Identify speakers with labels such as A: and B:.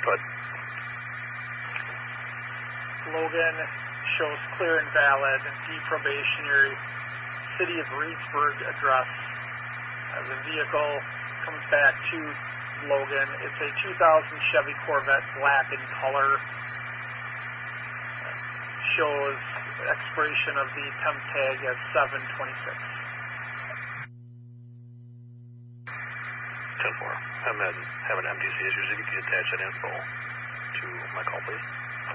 A: Go ahead.
B: Logan shows clear and valid deprobationary City of Reedsburg address. The vehicle comes back to Logan. It's a 2000 Chevy Corvette, black in color. Shows expiration of the temp tag as 7/26.
A: 10-4. I'm having MDC issues. If you could attach that info to my call, please.